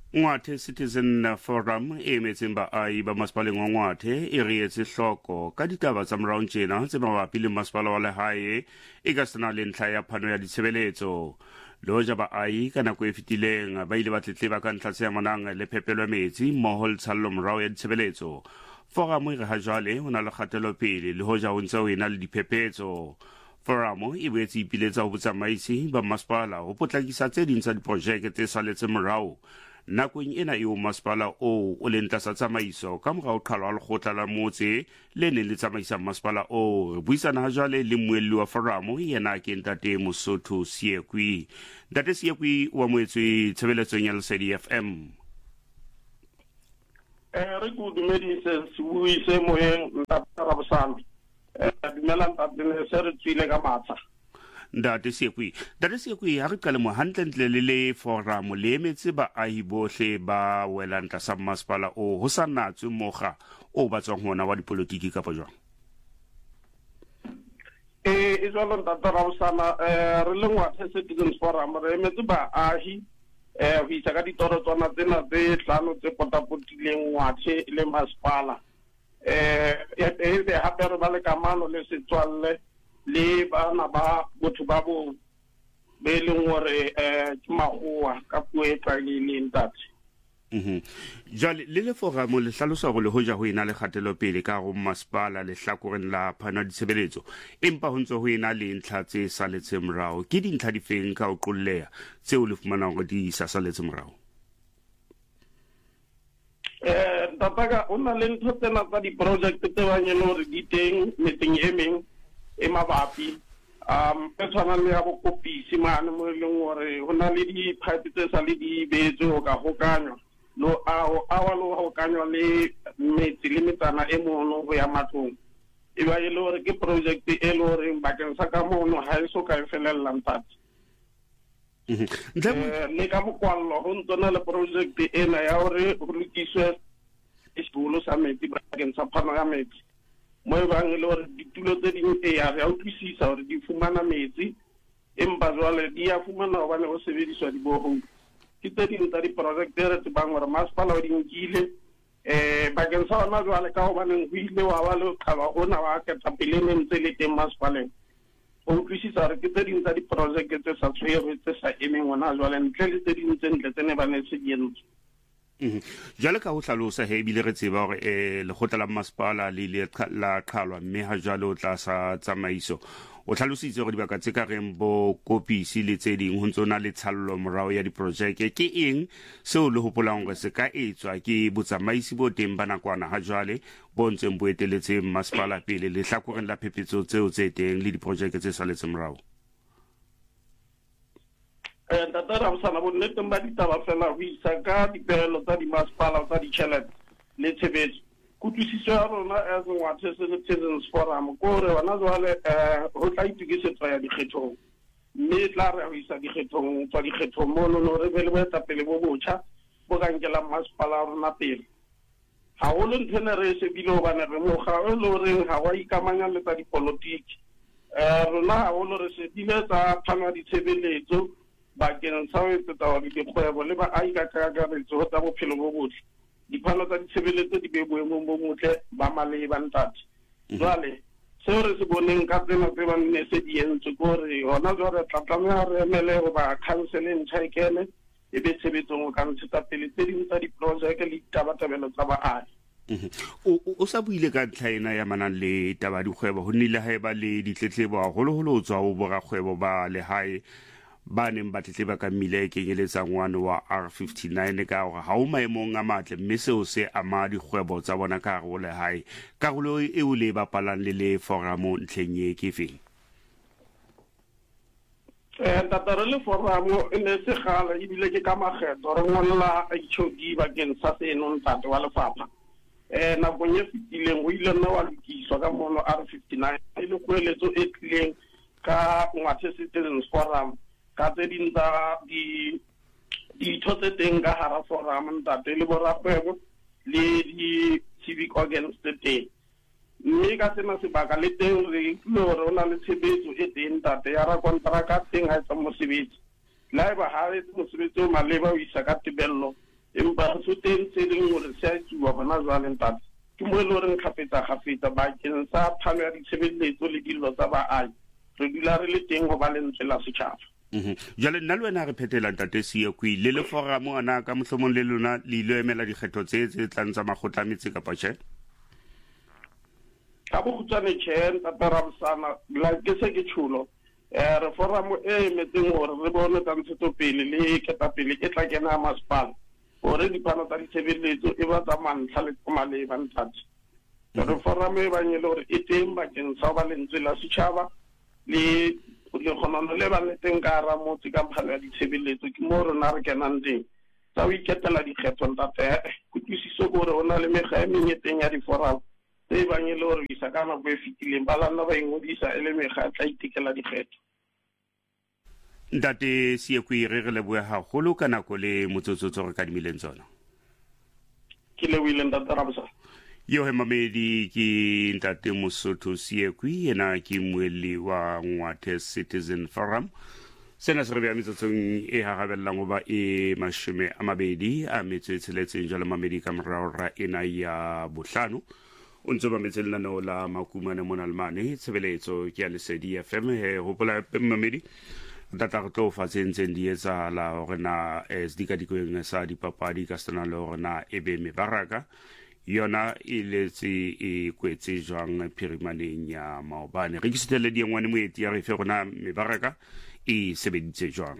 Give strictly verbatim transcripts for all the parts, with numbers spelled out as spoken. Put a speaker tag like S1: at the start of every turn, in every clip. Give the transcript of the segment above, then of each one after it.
S1: Ngwathe Citizen Forum e emetseng baahi ba masepaleng wa Ngwathe e rietse hloko ka ditaba tsa morao tjena tse mabapi le masepala wa lehae e ka sena le ntlha ya phano ya ditshebeletso. Le hoja baahi ka nako e fetileng ba ile ba tletleba ka ntlha tse amanang le phepelo ya metsi mmoho le tshallo morao ya ditshebeletso. Forum e re ha jwale ho na le kgatelopele le hoja ho ntse ho ena le diphephetso. Forum e boetse ipiletsa ho botsamaisi ba masepala ho potlakisa tse ding tsa diprojeke tse saletseng morao nakong ena eo masepala o o leng tlasa tsamaiso ka morao qhalwa lekgotla la motse le neng le tsamaisa masepala o. Re buisana ha jwale le mmuelli wa Forum yena ke Ntate Mosotho Siekwi. Ntate Siekwi wa moetswe tshebeletsong ya Lesedi F M.
S2: Eh re go dumedise se buise moyeng Ntate Rabosana. Eh dumela Ntate se re tswile ka matla.
S1: Ntate Siekwi, Ntate Siekwi ha re qale mo hantle ntle le le Forum le emetse baahi bohle ba welang tlasa masepala o ho sa natswe mokga o batswang hona wa dipolotiki kapa jwang.
S2: Eh e jwalo Ntate Rabosana eh re le Ngwathe Citizen Forum re emetse baahi eh ho isa ka ditoro tsona tsena tse hlano tse potapotileng Ngwathe le masepala. Eh e be hape re ba le kamano le setswalle le bana ba botho ba bo be leng hore eh ke magoa ka puo e tlwaelehileng Ntate.
S1: Mhm. Jale le le Forum le hlalosa hore le hoja ho ena le kgatelopele ka ho masepala le hlakoreng la phano ya ditshebeletso empa ho ntse ho ena le ntlha tse saletseng morao. Ke dintlha di feng ka ho qolleha tseo le fumanang hore di sa saletse morao?
S2: Eh Ntate o na le ntho tsena tsa di-project tse banyane hore di teng metseng e meng e mabapi um e tshwanang le ya bokopisi mane mo leng hore ho na le di-pipe tse sa le di beetswe ho ka hokanywa lo ao awa lo hokanywa le metsi le metsana e mono ho ya matlong. E ba e le hore ke project e le hore bakeng sa ka mono ha e so ka e felella Ntate. Eh le ka mokwallo ho ntona le project ena ya hore ho lokiswe isibolo sa metsi bakeng sa phano ya metsi. Mo bang le hore ditulo tse ding e ya re a utlwisisa hore di fumana metsi empa jwale di ya fumana hobane ho sebediswa dibohong. Ke tse ding tsa di-project re tsebang hore masepala o di nkile eh bakeng sa hona jwale ka hobane ho ile wa ba le qhalwa hona wa ketapele ne ntse le teng masepaleng. O utlwisisa hore ke tse ding tsa di-project tse sa tshwerwe tse sa emeng hona jwale ntle le tse ding tse ntle tse ne ba ne se di entse.
S1: Mhm. Jale ka ho hlalosa he bile re tseba hore eh lekgotla la masepala le le la qhalwa mme ha jwale o tla sa tsamaiso. O hlalositse hore dibaka tse ka reng bo kopisi le tse ding ho ntsona le tshallo morao ya diprojeke ke eng seo le hopolang hore se ka etswa ke botsamaisi bo teng ba nakwana ha jwale bo ntseng bo eteletse masepala pele le hlakoreng la phephetso tseo tse teng le diprojeke tse saletseng morao.
S2: Eh Ntate Rabosana bo nnete ba ditaba fela ho isa ka dipehelo tsa dimasepala tsa ditjhelete le tshebetso. Kutlwisiso ya rona as Ngwathe Citizens Forum ko re hona jwale eh ho tla itukisetswa ya dikgethong mme tla re ho isa dikgethong tsa dikgethong mono no re be le boetapele bo botjha bo ka nkela masepala rona pele. Ha ho le ntene re se bile hobane re mo ga o le hore ha wa ikamanya le tsa dipolotiki. Eh rona ha ho le re se bile tsa phana ditshebeletso bakeng sa ho etsa hore dikgwebo le baahi ka kakaretso ho tsa bophelo bo botle diphano tsa ditshebeletso di be boemong bo motle ba maleba Ntate. Jwale seo re se boneng ka tsena tse ba nne se di entse gore hona jwale tla tlameha re emele ho ba council ntjha e kene e be tshebetsong ho ka ntshetsa pele tse ding tsa diprojeke le ditabatabelo tsa baahi.
S1: O o sa buile ka ntlha ena ya manang le taba dikgwebo ho nnile ha eba le ditletlebo haholo holo tswa ho borakgwebo ba lehae ba neng ba tletleba ka mmile e kenyeletsang one wa R fifty-nine ka hore ha o maemong a matle mme seo se ama dikgwebo tsa bona ka hare ho lehae. Karolo eo le bapalang le le Forum ntlheng e ke feng?
S2: Eh Ntate re le Forum e ne se kgala ebile ke ka makgetho re ngolla H O D bakeng sa seno Ntate wa lefapha. Eh nakong e fetileng o ile nna wa lokiswa ka mono R fifty-nine e le kgoeletso e tlileng ka Ngwathe Citizens Forum ka tse ding tsa di ditho tse teng ka hara Forum Ntate le borakgwebo le di-civic organs tse teng. Mme ka sena sebaka le teng re tlile hore ho na le tshebetso e teng Ntate ya rakonteraka teng ha etsa mosebetsi. La eba ha e mosebetsi o maleba o isa ka tebello empa re so teng tse leng gore se a tsuwa bona jwale ntate ke mo e le goreng kgafetsa-kgafetsa bakeng sa phano ya ditshebeletso le dilo tsa baagi re dula re le teng go ba lentswe la setšhaba.
S1: Jale nna le wena re phetelang tate Siekwi le le foramo ana ka mohlomong le lona le ile emela dikgetho tse tse tlang tsa makgotla a metse kapa tjhe?
S2: Ka bokhutswane tjhe ntate Rabosana la ke se ke tšholo um re foramo e emetseng gore re bone tsa ntshetsopele le ketapele e tla kena ya masepala gore diphano tsa ditshebeletso e ba tsa mantlha le tsa maleba ntate. Re foramo e banye le gore e teng bakeng sa go ba lentswe la setšhaba le le kgonano le ba le teng ka hara motse ka phano ya ditshebeletso ke mo rona re kenang teng tsa o iketela dikgetho ntate kutlwisiso gore o na le mekgwa e meng e teng ya diforamo tse e banye le gore isa ka nako e fetileng ba lanna ba ingodisa e le mekgwa tla itekela dikgetho.
S1: Ntate Siekwi re re lebohe haholo ka nako le motsotsotso re ka dimileng tsona.
S2: Ke lebohile ntate Rabosana.
S1: Yo he mamedi ki ntate Mosotho Siekwi ena ki mweli wa Ngwathe Citizen Forum. Sena se re bea metsotsong e harabellang goba e mashome a mabedi a metso e tsheletseng jalo mamedi ka moraora ena ya bohlano. O ntse ba metse lenaneo la Makumane mona lemane tshebeletso ke ya Lesedi F M he hopola mamedi data re tlo fa tsentseng di etsahala hore na es dikadikoeng sa dipapadi ka stana le hore na e be mebaraka yona ile tse e kwetse jwang phirimaneng ya maobane re kisitele di ngwane moeti ya re fe rona mebaraka e sebeditse jwang.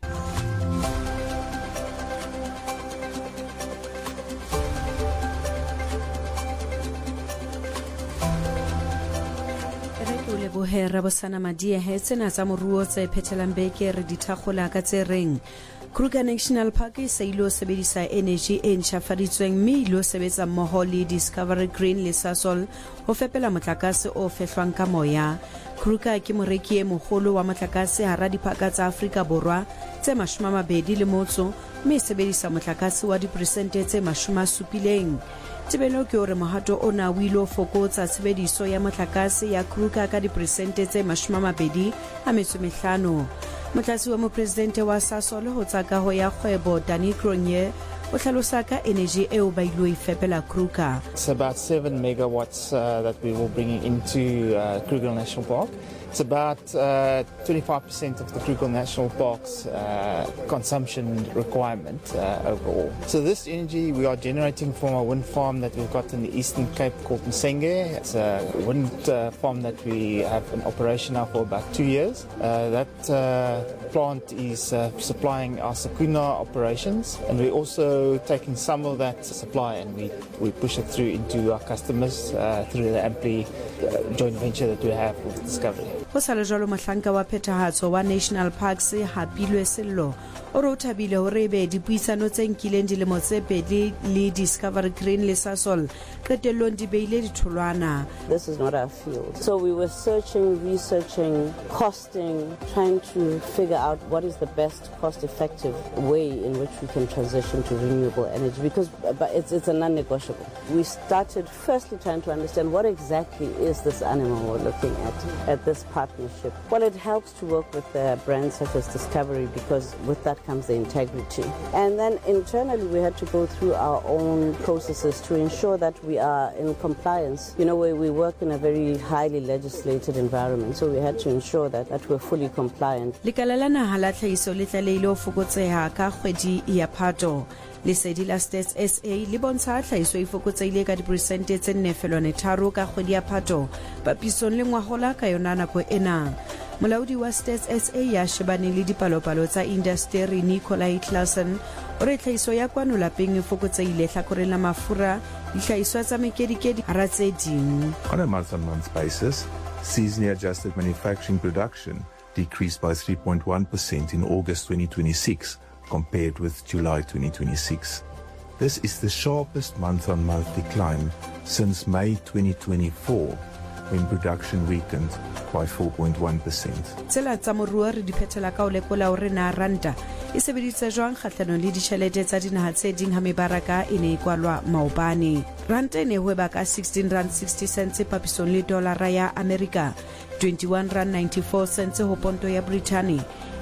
S3: Lebohe Rabosana Madia he tsena tsa moruo tse phethelang beke re dithagola ka tse reng Kruger National Park e sa ilo sebedisa energy e ntšhafaditsweng mme ilo sebetsa mmoho le Discovery Green le Sasol ho fepela motlakase o fehlwang ka moya. Kruger ke moreki e mogolo wa motlakase hara diphaka tsa Afrika Borwa tse mashome a mabedi le motso mme e sebedisa motlakase wa diperesente tse mashome a supileng. Tebelo ke hore mohato ona o ile o fokotsa tshebediso ya motlakase ya Kruger ka diperesente tse mashome a mabedi a metso e mehlano. Motlatsi wa mopresidente wa Sasol ho tsa kaho ya kgwebo Danny Cronje o hlalosa ka energy eo ba ilo ifepela Kruger.
S4: It's about seven megawatts uh, that we will bring into uh, Kruger National Park. It's about uh, twenty-five percent of the Kruger National Park's uh, consumption requirement uh, overall. So this energy we are generating from a wind farm that we've got in the Eastern Cape called Msenge. It's a wind uh, farm that we have in operation now for about two years. Uh, that uh, plant is uh, supplying our Sakuna operations, and we're also taking some of that supply and we, we push it through into our customers uh, through the Ampli uh, joint venture that we have with Discovery.
S3: Ho sa le jalo mohlanka wa phethahatso wa National Parks hapilwe sello o re o thabile hore ebe dipuisano tse nkileng dilemo tse pedi le Discovery Green le Sasol qetellong di beile ditholwana.
S5: This is not our field. So we were searching, researching, costing, trying to figure out what is the best cost-effective way in which we can transition to renewable energy, because but it's, it's a non-negotiable. We started firstly trying to understand what exactly is this animal we're looking at, at this partnership. Well, it helps to work with uh, brands such as Discovery, because with that comes the integrity. And then internally we had to go through our own processes to ensure that we are in compliance. You know, we, we work in a very highly legislated environment, so we had to ensure that, that we're fully compliant.
S3: Lekala la naha la tlhahiso le tlaleile ho fokotseha ka kgwedi ya Phato. Lesedi la Stats S A le bontsha tlhahiso e fokotseile ka diperesente tse nne felwane tharo ka kgwedi ya Phato papisong le ngwahola ka yona nako ena. Molaodi wa Stats S A ya shebane le dipalopalo tsa industry Nicolai Clausen o re tlhahiso ya kwano lapeng e fokotseile hlakoreng la mafura dihlahiswa tsa mekedikedi hara tse ding.
S6: On a month-on-month basis, seasonally adjusted manufacturing production decreased by three point one percent in August twenty twenty-six compared with July twenty twenty-six. This is the sharpest month-on-month decline since May twenty twenty-four, when production weakened by four point one percent.
S3: Tsela tsa moruo re di phethela ka o lekola hore na ranta e sebeditse jwang kgahlanong le ditjhelete tsa dinaha tse ding ha mebaraka e ne e kwalwa maobane. Ranta e ne hweba ka sixteen rand sixty cents papisong le dolara ya America, twenty-one rand ninety-four cents ho ponto ya Brittany,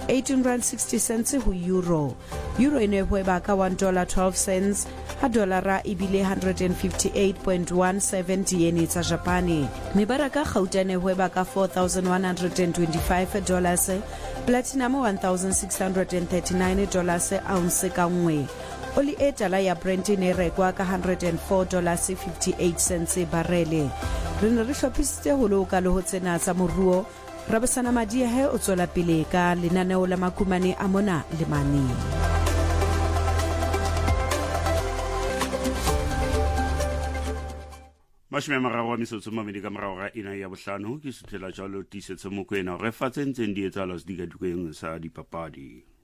S3: eighteen rand sixty cents ho euro. Euro e ne hweba ka one dollar twelve cents, ha dollara e bile one hundred fifty-eight point one seven diene tsa Japane. Mebaraka Gauteng e hweba ka four thousand one hundred twenty-five dollars, platinum one thousand six hundred thirty-nine dollars ounce ka nngwe. Oli e tala ya Brent ne rekwa ka one hundred four dollars fifty-eight cents barele. Re ne re hlophisitse ho loka le ho tsena tsa moruo. Rabasana Madia he o tswela pele ka lenaneo la makumane a mona le mane.
S1: Mashme mararo wa miso tsoma medika mararo ga ina ya bohlano ke sutlela jalo tisetso mokwena re fatsentseng di etsala se diga dikeng sa dipapadi.